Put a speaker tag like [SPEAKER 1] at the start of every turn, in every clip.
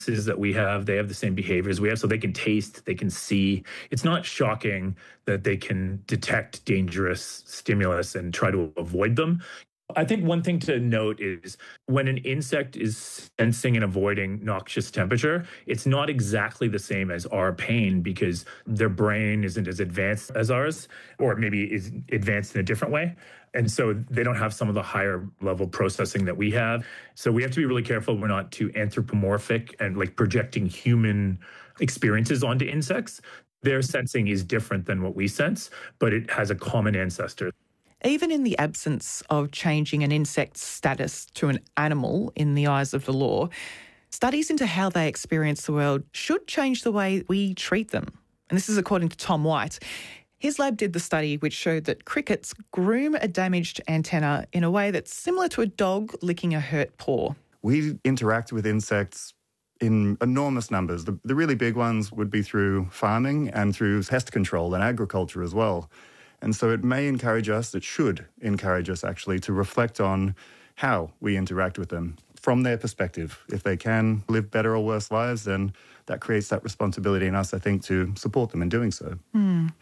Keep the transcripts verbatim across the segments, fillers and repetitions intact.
[SPEAKER 1] that we have. They have the same behaviors we have, so they can taste, they can see. It's not shocking that they can detect dangerous stimulus and try to avoid them. I think one thing to note is when an insect is sensing and avoiding noxious temperature, it's not exactly the same as our pain because their brain isn't as advanced as ours, or maybe is advanced in a different way. And so they don't have some of the higher level processing that we have. So we have to be really careful we're not too anthropomorphic and like projecting human experiences onto insects. Their sensing is different than what we sense, but it has a common ancestor.
[SPEAKER 2] Even in the absence of changing an insect's status to an animal in the eyes of the law, studies into how they experience the world should change the way we treat them. And this is according to Tom White. His lab did the study which showed that crickets groom a damaged antenna in a way that's similar to a dog licking a hurt paw.
[SPEAKER 3] We interact with insects in enormous numbers. The, the really big ones would be through farming and through pest control and agriculture as well. And so it may encourage us, it should encourage us actually, to reflect on how we interact with them from their perspective. If they can live better or worse lives, then that creates that responsibility in us, I think, to support them in doing so.
[SPEAKER 2] Mm.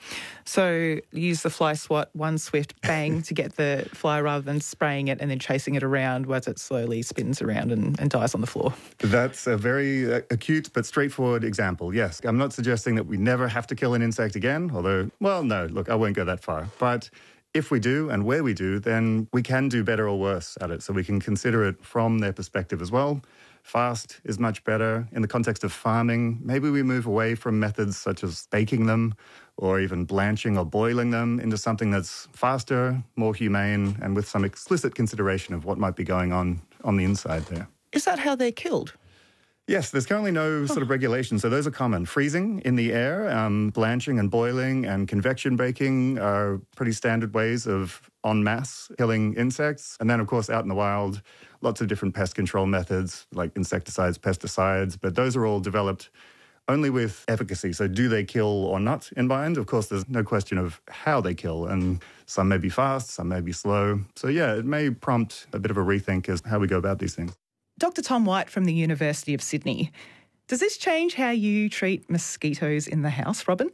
[SPEAKER 2] So use the fly swat, one swift bang to get the fly rather than spraying it and then chasing it around as it slowly spins around and, and dies on the floor.
[SPEAKER 3] That's a very uh, acute but straightforward example, yes. I'm not suggesting that we never have to kill an insect again, although, well, no, look, I won't go that far. But if we do, and where we do, then we can do better or worse at it. So we can consider it from their perspective as well. Fast is much better. In the context of farming, maybe we move away from methods such as baking them or even blanching or boiling them into something that's faster, more humane, and with some explicit consideration of what might be going on on the inside there.
[SPEAKER 2] Is that how they're killed?
[SPEAKER 3] Yes, there's currently no sort of regulation, so those are common. Freezing in the air, um, blanching and boiling, and convection baking are pretty standard ways of en masse killing insects. And then, of course, out in the wild, lots of different pest control methods like insecticides, pesticides, but those are all developed only with efficacy. So do they kill or not in mind? Of course, there's no question of how they kill, and some may be fast, some may be slow. So yeah, it may prompt a bit of a rethink as to how we go about these things.
[SPEAKER 2] Doctor Tom White from the University of Sydney. Does this change how you treat mosquitoes in the house, Robin?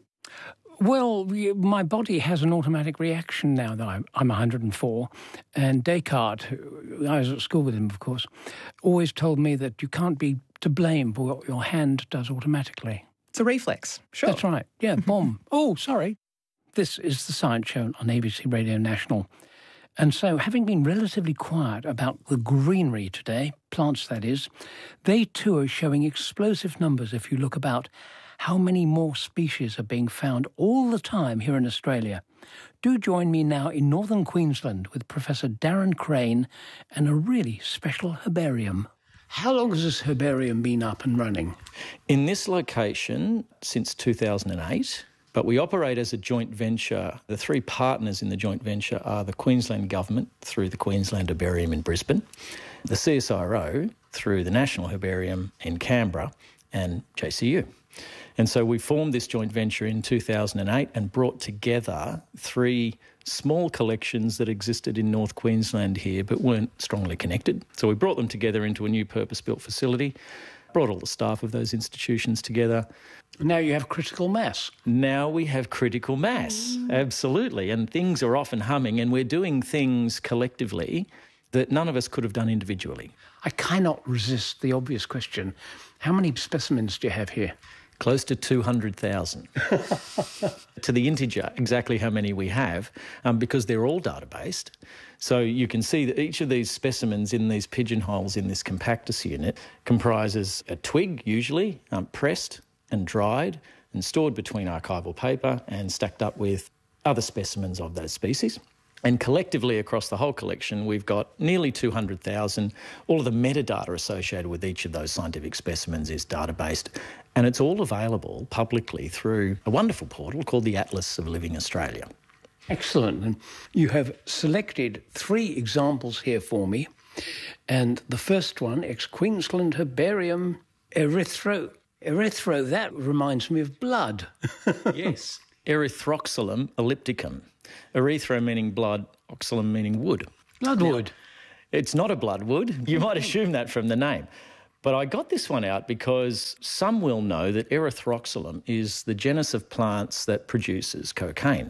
[SPEAKER 4] Well, my body has an automatic reaction now that I'm, I'm one hundred and four. And Descartes, who, I was at school with him, of course, always told me that you can't be to blame for what your hand does automatically.
[SPEAKER 2] It's a reflex, sure.
[SPEAKER 4] That's right, yeah, bomb. Oh, sorry. This is the Science Show on A B C Radio National. And so, having been relatively quiet about the greenery today, plants that is, they too are showing explosive numbers if you look about how many more species are being found all the time here in Australia. Do join me now in northern Queensland with Professor Darren Crane and a really special herbarium. How long has this herbarium been up and running?
[SPEAKER 5] In this location since two thousand eight. But we operate as a joint venture. The three partners in the joint venture are the Queensland Government through the Queensland Herbarium in Brisbane, the C S I R O through the National Herbarium in Canberra, and J C U. And so we formed this joint venture in two thousand eight and brought together three small collections that existed in North Queensland here but weren't strongly connected. So we brought them together into a new purpose-built facility, brought all the staff of those institutions together.
[SPEAKER 4] Now you have critical mass.
[SPEAKER 5] Now we have critical mass, mm. absolutely. And things are off and humming, and we're doing things collectively that none of us could have done individually.
[SPEAKER 4] I cannot resist the obvious question. How many specimens do you have here?
[SPEAKER 5] Close to two hundred thousand. To the integer, exactly how many we have, um, because they're all databased. So you can see that each of these specimens in these pigeonholes in this compactus unit comprises a twig, usually, um, pressed and dried and stored between archival paper and stacked up with other specimens of those species. And collectively across the whole collection, we've got nearly two hundred thousand. All of the metadata associated with each of those scientific specimens is databased, and it's all available publicly through a wonderful portal called the Atlas of Living Australia.
[SPEAKER 4] Excellent. And you have selected three examples here for me. And the first one, ex-Queensland Herbarium erythro. Erythro, that reminds me of blood.
[SPEAKER 5] Yes. Erythroxylum ellipticum. Erythro meaning blood, oxylum meaning wood.
[SPEAKER 4] Bloodwood.
[SPEAKER 5] Now, it's not a bloodwood. You might assume that from the name. But I got this one out because some will know that Erythroxylum is the genus of plants that produces cocaine.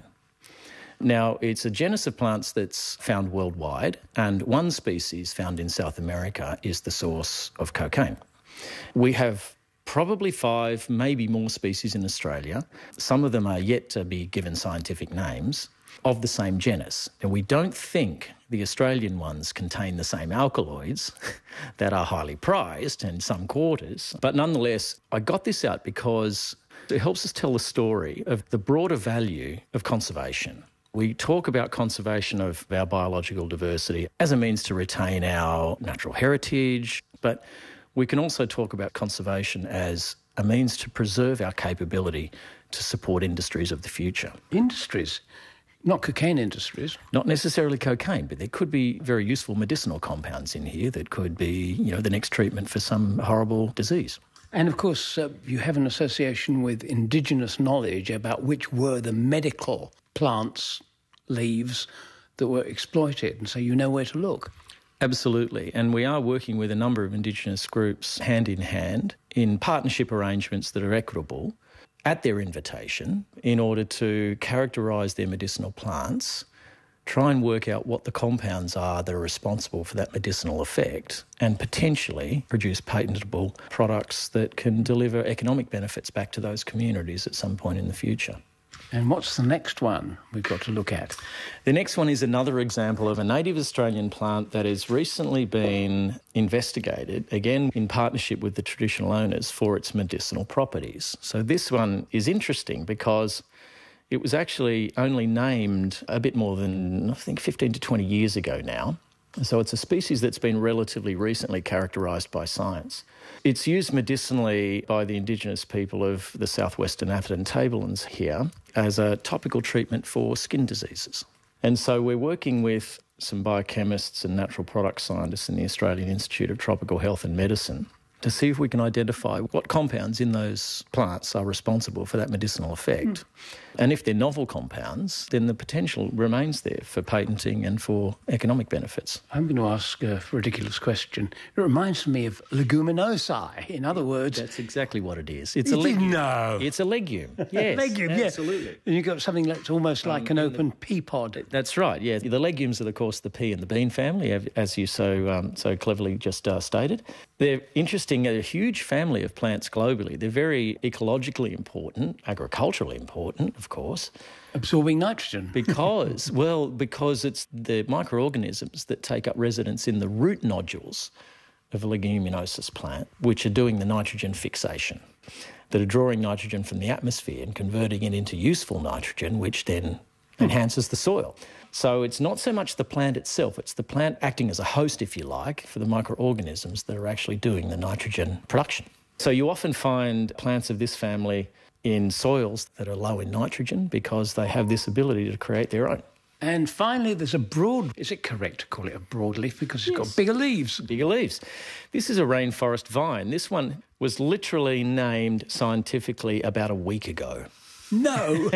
[SPEAKER 5] Now, it's a genus of plants that's found worldwide, and one species found in South America is the source of cocaine. We have probably five, maybe more species in Australia. Some of them are yet to be given scientific names of the same genus. And we don't think the Australian ones contain the same alkaloids that are highly prized in some quarters. But nonetheless, I got this out because it helps us tell the story of the broader value of conservation. We talk about conservation of our biological diversity as a means to retain our natural heritage, but we can also talk about conservation as a means to preserve our capability to support industries of the future.
[SPEAKER 4] Industries? Not cocaine industries.
[SPEAKER 5] Not necessarily cocaine, but there could be very useful medicinal compounds in here that could be, you know, the next treatment for some horrible disease.
[SPEAKER 4] And of course, uh, you have an association with indigenous knowledge about which were the medical plants, leaves that were exploited, and so you know where to look.
[SPEAKER 5] Absolutely. And we are working with a number of Indigenous groups hand in hand in partnership arrangements that are equitable at their invitation in order to characterise their medicinal plants, try and work out what the compounds are that are responsible for that medicinal effect, and potentially produce patentable products that can deliver economic benefits back to those communities at some point in the future.
[SPEAKER 4] And what's the next one we've got to look at?
[SPEAKER 5] The next one is another example of a native Australian plant that has recently been investigated, again in partnership with the traditional owners, for its medicinal properties. So this one is interesting because it was actually only named a bit more than, I think, fifteen to twenty years ago now. So it's a species that's been relatively recently characterised by science. It's used medicinally by the Indigenous people of the southwestern Atherton Tablelands here as a topical treatment for skin diseases. And so we're working with some biochemists and natural product scientists in the Australian Institute of Tropical Health and Medicine to see if we can identify what compounds in those plants are responsible for that medicinal effect. Mm. And if they're novel compounds, then the potential remains there for patenting and for economic benefits.
[SPEAKER 4] I'm going to ask a ridiculous question. It reminds me of leguminosae. In other words...
[SPEAKER 5] That's exactly what it is. It's a legume.
[SPEAKER 4] No.
[SPEAKER 5] It's a legume. Yes,
[SPEAKER 4] legume,
[SPEAKER 5] absolutely.
[SPEAKER 4] Yeah. And you've got something that's almost like um, an open the, pea pod.
[SPEAKER 5] That's right, yeah. The legumes are, of course, the pea and the bean family, as you so um, so cleverly just uh, stated. They're interesting, a huge family of plants globally. They're very ecologically important, agriculturally important, of course.
[SPEAKER 4] Absorbing nitrogen.
[SPEAKER 5] Because, well, because it's the microorganisms that take up residence in the root nodules of a leguminosus plant, which are doing the nitrogen fixation, that are drawing nitrogen from the atmosphere and converting it into useful nitrogen, which then enhances the soil. So it's not so much the plant itself, it's the plant acting as a host, if you like, for the microorganisms that are actually doing the nitrogen production. So you often find plants of this family in soils that are low in nitrogen because they have this ability to create their own.
[SPEAKER 4] And finally, there's a broad... Is it correct to call it a broadleaf because it's
[SPEAKER 5] yes.
[SPEAKER 4] got bigger leaves?
[SPEAKER 5] Bigger leaves. This is a rainforest vine. This one was literally named scientifically about a week ago.
[SPEAKER 4] No.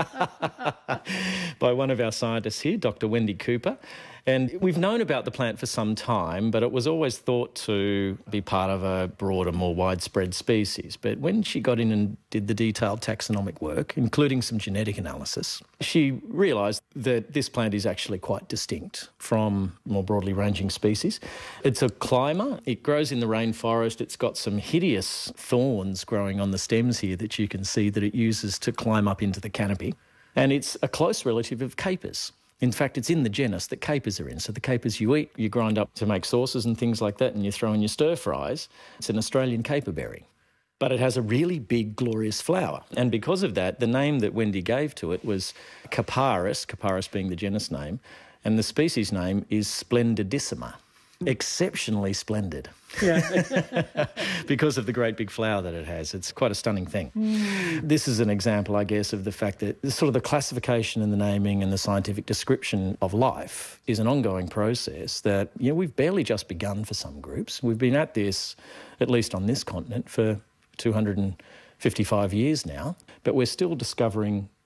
[SPEAKER 5] By one of our scientists here, Doctor Wendy Cooper. And we've known about the plant for some time, but it was always thought to be part of a broader, more widespread species. But when she got in and did the detailed taxonomic work, including some genetic analysis, she realised that this plant is actually quite distinct from more broadly ranging species. It's a climber. It grows in the rainforest. It's got some hideous thorns growing on the stems here that you can see that it uses to climb up into the canopy. And it's a close relative of capers. In fact, it's in the genus that capers are in. So the capers you eat, you grind up to make sauces and things like that, and you throw in your stir-fries. It's an Australian caperberry. But it has a really big, glorious flower. And because of that, the name that Wendy gave to it was Capparis, Capparis being the genus name, and the species name is Splendidissima. Exceptionally splendid.
[SPEAKER 4] Yeah.
[SPEAKER 5] Because of the great big flower that it has. It's quite a stunning thing. Mm. This is an example, I guess, of the fact that sort of the classification and the naming and the scientific description of life is an ongoing process that, you know, we've barely just begun for some groups. We've been at this, at least on this continent, for two hundred fifty-five years now, but we're still discovering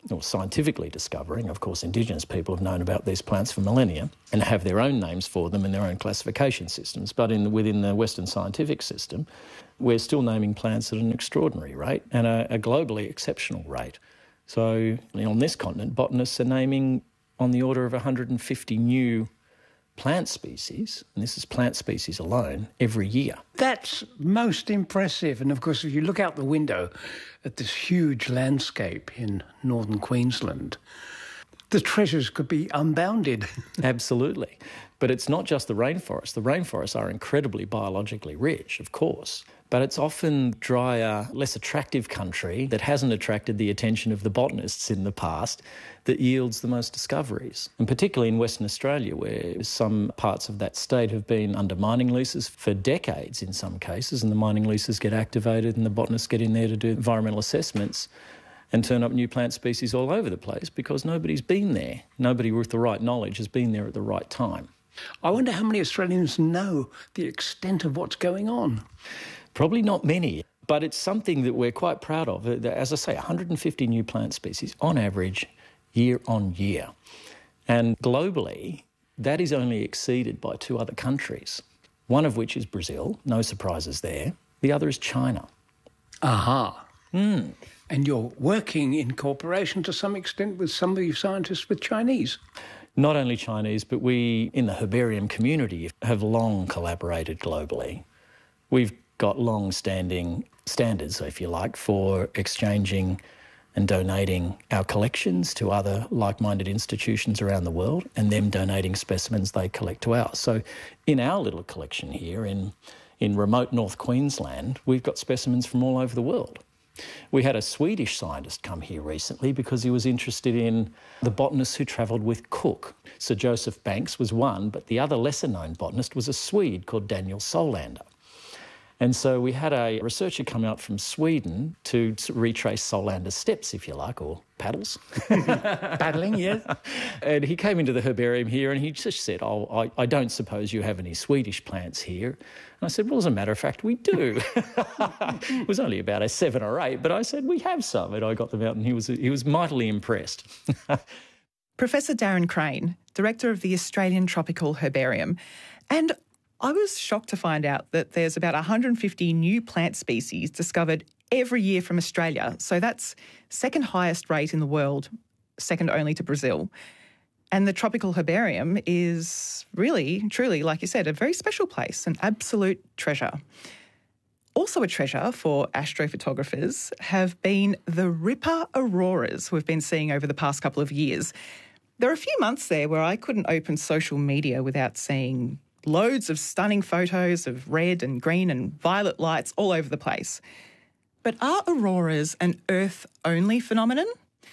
[SPEAKER 5] or scientifically discovering. Of course, Indigenous people have known about these plants for millennia and have their own names for them and their own classification systems. But in, within the Western scientific system, we're still naming plants at an extraordinary rate and a, a globally exceptional rate. So on this continent, botanists are naming on the order of one hundred fifty new plant species, and this is plant species alone, every year.
[SPEAKER 4] That's most impressive. And of course, if you look out the window at this huge landscape in northern Queensland, the treasures could be unbounded.
[SPEAKER 5] Absolutely. But it's not just the rainforest. The rainforests are incredibly biologically rich, of course, but it's often drier, less attractive country that hasn't attracted the attention of the botanists in the past that yields the most discoveries. And particularly in Western Australia, where some parts of that state have been under mining leases for decades in some cases, and the mining leases get activated and the botanists get in there to do environmental assessments and turn up new plant species all over the place because nobody's been there. Nobody with the right knowledge has been there at the right time.
[SPEAKER 4] I wonder how many Australians know the extent of what's going on.
[SPEAKER 5] Probably not many, but it's something that we're quite proud of. As I say, one hundred fifty new plant species on average, year on year. And globally, that is only exceeded by two other countries, one of which is Brazil, no surprises there. The other is China.
[SPEAKER 4] Aha.
[SPEAKER 5] Mm.
[SPEAKER 4] And you're working in cooperation to some extent with some of you scientists with Chinese.
[SPEAKER 5] Not only Chinese, but we in the herbarium community have long collaborated globally. We've got long-standing standards, if you like, for exchanging and donating our collections to other like-minded institutions around the world and them donating specimens they collect to ours. So in our little collection here in, in remote North Queensland, we've got specimens from all over the world. We had a Swedish scientist come here recently because he was interested in the botanists who travelled with Cook. Sir Joseph Banks was one, but the other lesser-known botanist was a Swede called Daniel Solander. And so we had a researcher come out from Sweden to retrace Solander's steps, if you like, or paddles.
[SPEAKER 4] Paddling, yeah.
[SPEAKER 5] And he came into the herbarium here and he just said, oh, I, I don't suppose you have any Swedish plants here. And I said, well, as a matter of fact, we do. It was only about a seven or eight, but I said, we have some. And I got them out and he was, he was mightily impressed.
[SPEAKER 2] Professor Darren Crane, Director of the Australian Tropical Herbarium. And I was shocked to find out that there's about one hundred fifty new plant species discovered every year from Australia. So that's second highest rate in the world, second only to Brazil. And the Tropical Herbarium is really, truly, like you said, a very special place, an absolute treasure. Also a treasure for astrophotographers have been the Ripper auroras we've been seeing over the past couple of years. There are a few months there where I couldn't open social media without seeing loads of stunning photos of red and green and violet lights all over the place. But are auroras an Earth-only phenomenon?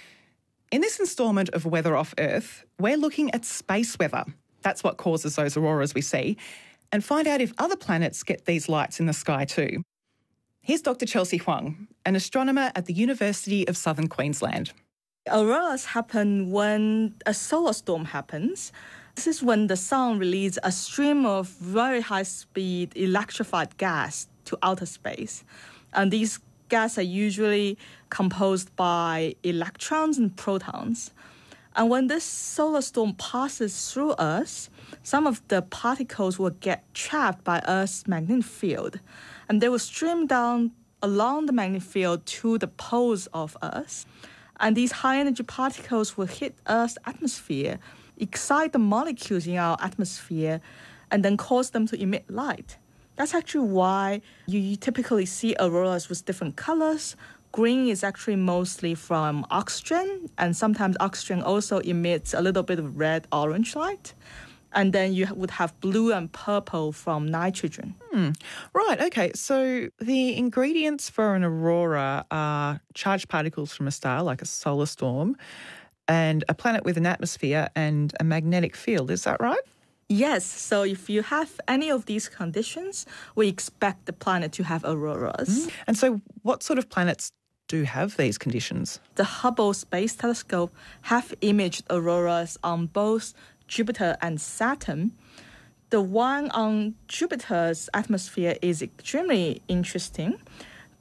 [SPEAKER 2] In this instalment of Weather Off Earth, we're looking at space weather. That's what causes those auroras we see, and find out if other planets get these lights in the sky too. Here's Doctor Chelsea Huang, an astronomer at the University of Southern Queensland.
[SPEAKER 6] Auroras happen when a solar storm happens. This is when the sun releases a stream of very high-speed electrified gas to outer space. And these gases are usually composed by electrons and protons. And when this solar storm passes through us, some of the particles will get trapped by Earth's magnetic field. And they will stream down along the magnetic field to the poles of Earth. And these high-energy particles will hit Earth's atmosphere, excite the molecules in our atmosphere, and then cause them to emit light. That's actually why you typically see auroras with different colors. Green is actually mostly from oxygen, and sometimes oxygen also emits a little bit of red-orange light. And then you would have blue and purple from nitrogen.
[SPEAKER 2] Hmm. Right, okay. So the ingredients for an aurora are charged particles from a star, like a solar storm, and a planet with an atmosphere and a magnetic field. Is that right?
[SPEAKER 6] Yes. So if you have any of these conditions, we expect the planet to have auroras.
[SPEAKER 2] Mm. And so what sort of planets do have these conditions?
[SPEAKER 6] The Hubble Space Telescope have imaged auroras on both Jupiter and Saturn. The one on Jupiter's atmosphere is extremely interesting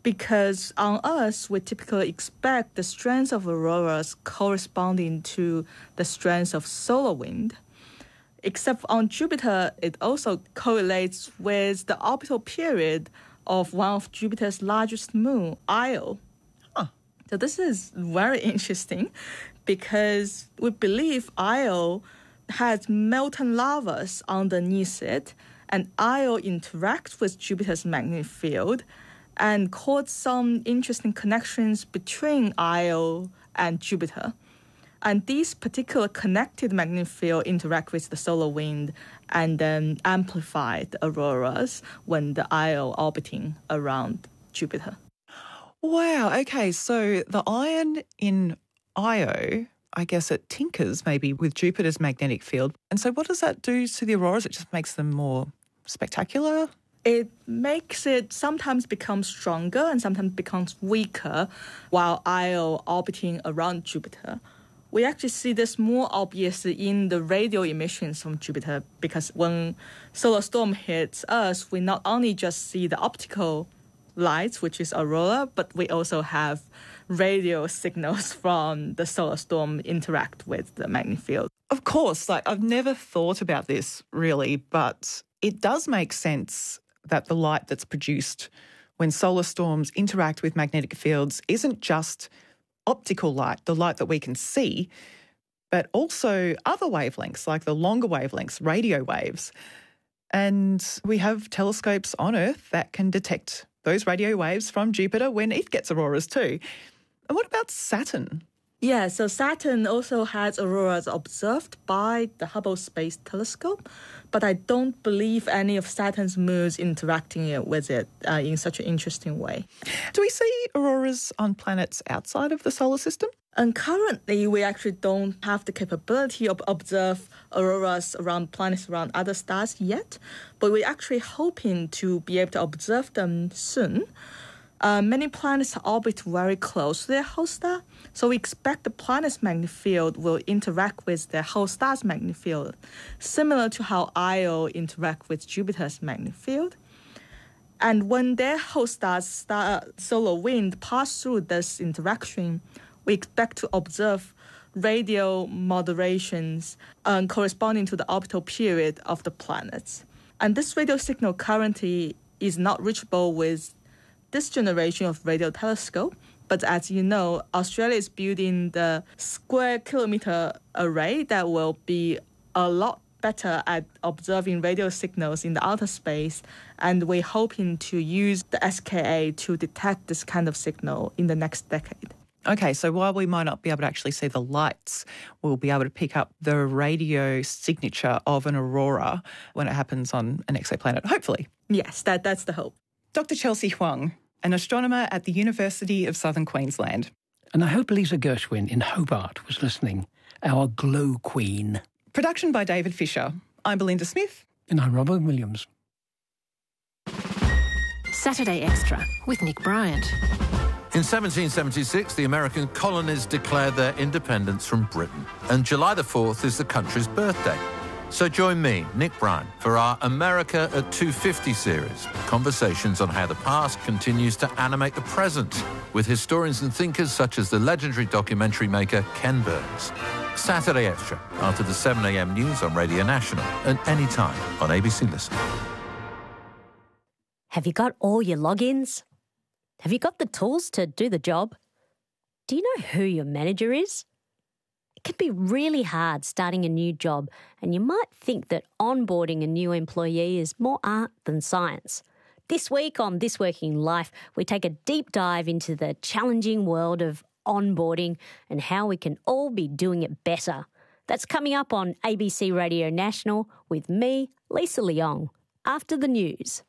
[SPEAKER 6] because on Earth, we typically expect the strength of auroras corresponding to the strength of solar wind. Except on Jupiter, it also correlates with the orbital period of one of Jupiter's largest moon, Io. Huh. So this is very interesting because we believe Io has molten lavas underneath it, and Io interacts with Jupiter's magnetic field and cause some interesting connections between Io and Jupiter. And these particular connected magnetic field interact with the solar wind and then amplify the auroras when the Io orbiting around Jupiter.
[SPEAKER 2] Wow, okay, so the iron in Io, I guess it tinkers maybe with Jupiter's magnetic field. And so what does that do to the auroras? It just makes them more spectacular?
[SPEAKER 6] It makes it sometimes become stronger and sometimes becomes weaker while Io orbiting around Jupiter. We actually see this more obviously in the radio emissions from Jupiter because when solar storm hits us, we not only just see the optical lights, which is aurora, but we also have radio signals from the solar storm interact with the magnetic field.
[SPEAKER 2] Of course, like I've never thought about this really, but it does make sense that the light that's produced when solar storms interact with magnetic fields isn't just optical light, the light that we can see, but also other wavelengths like the longer wavelengths, radio waves. And we have telescopes on Earth that can detect those radio waves from Jupiter when it gets auroras too. And what about Saturn?
[SPEAKER 6] Yeah, so Saturn also has auroras observed by the Hubble Space Telescope, but I don't believe any of Saturn's moons interacting it with it uh, in such an interesting way.
[SPEAKER 2] Do we see auroras on planets outside of the solar system?
[SPEAKER 6] And currently, we actually don't have the capability of observe auroras around planets around other stars yet, but we're actually hoping to be able to observe them soon. Uh, many planets orbit very close to their host star, so we expect the planet's magnetic field will interact with their host star's magnetic field, similar to how Io interact with Jupiter's magnetic field. And when their host star's star solar wind pass through this interaction, we expect to observe radio modulations um, corresponding to the orbital period of the planets. And this radio signal currently is not reachable with this generation of radio telescope, but as you know, Australia is building the square kilometer array that will be a lot better at observing radio signals in the outer space, and we're hoping to use the S K A to detect this kind of signal in the next decade.
[SPEAKER 2] Okay, so while we might not be able to actually see the lights, we'll be able to pick up the radio signature of an aurora when it happens on an exoplanet, hopefully.
[SPEAKER 6] Yes, that, that's the hope.
[SPEAKER 2] Doctor Chelsea Huang, an astronomer at the University of Southern Queensland.
[SPEAKER 4] And I hope Lisa Gershwin in Hobart was listening, our glow queen.
[SPEAKER 2] Production by David Fisher. I'm Belinda Smith.
[SPEAKER 4] And I'm Robert Williams.
[SPEAKER 7] Saturday Extra with Nick Bryant.
[SPEAKER 8] In seventeen seventy-six, the American colonies declared their independence from Britain, and July the fourth is the country's birthday. So join me, Nick Bryant, for our America at two fifty series, conversations on how the past continues to animate the present, with historians and thinkers such as the legendary documentary maker Ken Burns. Saturday Extra, after the seven a m news on Radio National, and anytime on A B C Listen.
[SPEAKER 9] Have you got all your logins? Have you got the tools to do the job? Do you know who your manager is? It can be really hard starting a new job, and you might think that onboarding a new employee is more art than science. This week on This Working Life, we take a deep dive into the challenging world of onboarding and how we can all be doing it better. That's coming up on A B C Radio National with me, Lisa Leong, after the news.